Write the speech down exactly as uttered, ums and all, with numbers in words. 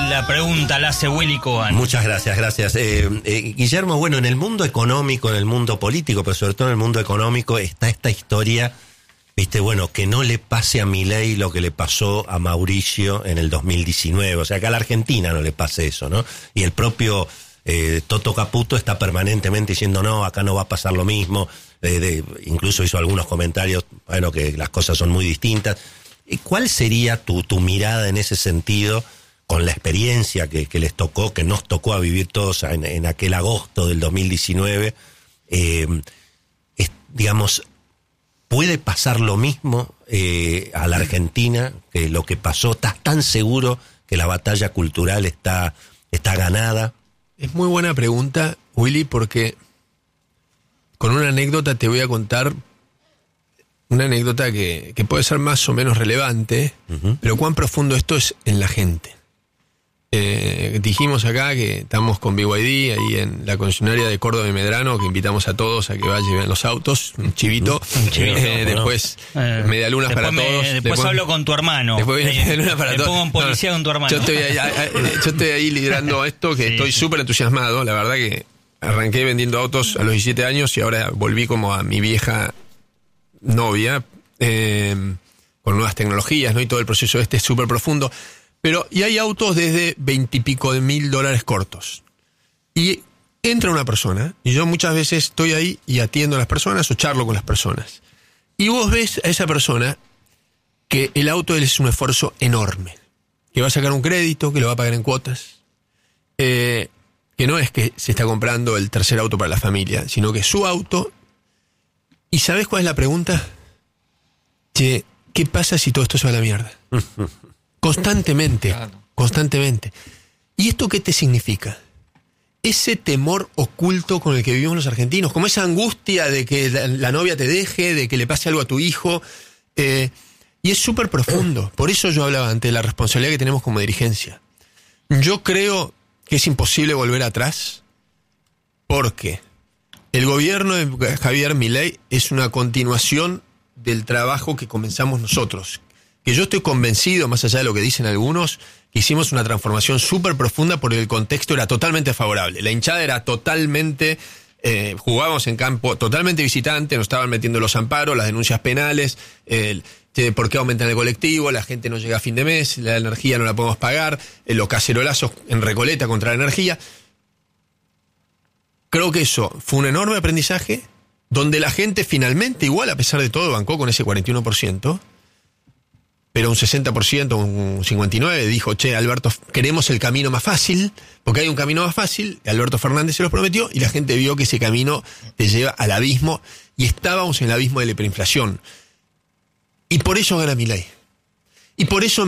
la pregunta la hace Willy Cohen. Muchas gracias, gracias. Eh, eh, Guillermo, bueno, en el mundo económico, en el mundo político, pero sobre todo en el mundo económico, está esta historia, viste, bueno, que no le pase a Milei lo que le pasó a Mauricio en el dos mil diecinueve. O sea, que a la Argentina no le pase eso, ¿no? Y el propio eh, Toto Caputo está permanentemente diciendo, no, acá no va a pasar lo mismo. Eh, de, incluso hizo algunos comentarios, bueno, que las cosas son muy distintas. ¿Cuál sería tu, tu mirada en ese sentido, con la experiencia que, que les tocó, que nos tocó a vivir todos en, en aquel agosto del dos mil diecinueve? Eh, es, digamos, ¿puede pasar lo mismo eh, a la Argentina que lo que pasó? ¿Estás tan seguro que la batalla cultural está, está ganada? Es muy buena pregunta, Willy, porque con una anécdota te voy a contar. Una anécdota que, que puede ser más o menos relevante, uh-huh. pero cuán profundo esto es en la gente. Eh, dijimos acá que estamos con B Y D ahí en la concesionaria de Córdoba y Medrano, que invitamos a todos a que vayan y vean los autos, un chivito, un chivito eh, bueno. después eh, medialunas para me, todos. Después, después hablo con tu hermano. Después medialunas para te todos. pongo un policía no, con tu hermano. Yo estoy ahí, yo estoy ahí liderando esto, que sí, estoy súper sí. entusiasmado. La verdad que arranqué vendiendo autos a los diecisiete años y ahora volví como a mi vieja novia, eh, con nuevas tecnologías, ¿no? Y todo el proceso este es súper profundo. Pero, y hay autos desde veintipico de mil dólares cortos. Y entra una persona, y yo muchas veces estoy ahí y atiendo a las personas o charlo con las personas. Y vos ves a esa persona que el auto es un esfuerzo enorme. Que va a sacar un crédito, que lo va a pagar en cuotas. Eh, que no es que se está comprando el tercer auto para la familia, sino que es su auto. ¿Y sabes cuál es la pregunta? Che, ¿qué pasa si todo esto se va a la mierda? Constantemente, claro. constantemente. ¿Y esto qué te significa? Ese temor oculto con el que vivimos los argentinos, como esa angustia de que la, la novia te deje, de que le pase algo a tu hijo, eh, y es súper profundo. Por eso yo hablaba ante la responsabilidad que tenemos como dirigencia. Yo creo que es imposible volver atrás, porque el gobierno de Javier Milei es una continuación del trabajo que comenzamos nosotros. Que yo estoy convencido, más allá de lo que dicen algunos, que hicimos una transformación súper profunda porque el contexto era totalmente favorable. La hinchada era totalmente, eh, jugábamos en campo totalmente visitante, nos estaban metiendo los amparos, las denuncias penales, el, eh, por qué aumentan el colectivo, la gente no llega a fin de mes, la energía no la podemos pagar, eh, los cacerolazos en Recoleta contra la energía. Creo que eso fue un enorme aprendizaje, donde la gente finalmente, igual a pesar de todo, bancó con ese cuarenta y uno por ciento, pero un sesenta por ciento, un cincuenta y nueve por ciento dijo, che, Alberto, queremos el camino más fácil, porque hay un camino más fácil, Alberto Fernández se los prometió, y la gente vio que ese camino te lleva al abismo, y estábamos en el abismo de la hiperinflación. Y por eso gana Milei. Y por eso